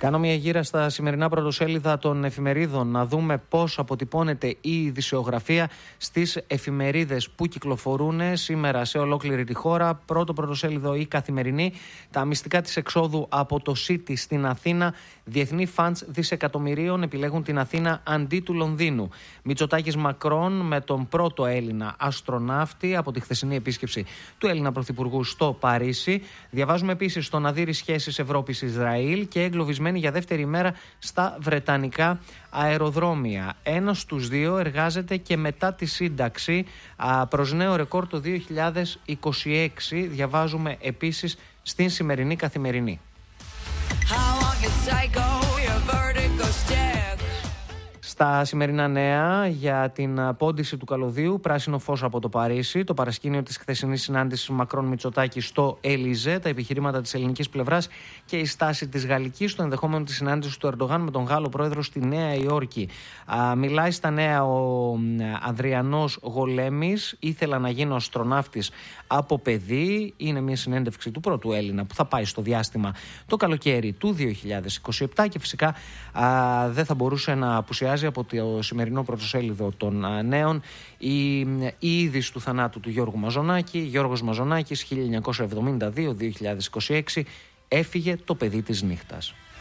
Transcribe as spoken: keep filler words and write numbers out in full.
Κάνω μια γύρα στα σημερινά πρωτοσέλιδα των εφημερίδων να δούμε πώς αποτυπώνεται η ειδησιογραφία στις εφημερίδες που κυκλοφορούν σήμερα σε ολόκληρη τη χώρα. Πρώτο πρωτοσέλιδο η Καθημερινή. Τα μυστικά της εξόδου από το City στην Αθήνα. Διεθνή φαντς δισεκατομμυρίων επιλέγουν την Αθήνα αντί του Λονδίνου. Μητσοτάκης Μακρόν με τον πρώτο Έλληνα αστροναύτη από τη χθεσινή επίσκεψη του Έλληνα Πρωθυπουργού στο Παρίσι. Διαβάζουμε επίσης τον αδύρη σχέσης Ευρώπης-Ισραήλ και εγκλωβισμένη για δεύτερη ημέρα στα βρετανικά αεροδρόμια. Ένας στους δύο εργάζεται και μετά τη σύνταξη προς νέο ρεκόρ το δύο χιλιάδες είκοσι έξι. Διαβάζουμε επίσης στην σημερινή Καθημερινή. Στα σημερινά νέα για την πόντιση του καλωδίου, πράσινο φως από το Παρίσι, το παρασκήνιο της χθεσινής συνάντησης Μακρόν Μητσοτάκη στο Ελιζέ, τα επιχειρήματα της ελληνικής πλευράς και η στάση της γαλλικής στο ενδεχόμενο της συνάντησης του Ερντογάν με τον Γάλλο πρόεδρο στη Νέα Υόρκη. Α, μιλάει στα νέα ο Ανδριανός Γολέμης, ήθελα να γίνω αστροναύτης από παιδί. Είναι μια συνέντευξη του πρώτου Έλληνα που θα πάει στο διάστημα το καλοκαίρι του δύο χιλιάδες είκοσι επτά και φυσικά α, δεν θα μπορούσε να απουσιάζει από το σημερινό πρωτοσέλιδο των νέων η, η είδηση του θανάτου του Γιώργου Μαζονάκη. Γιώργος Μαζονάκης χίλια εννιακόσια εβδομήντα δύο με δύο χιλιάδες είκοσι έξι, έφυγε το παιδί της νύχτας.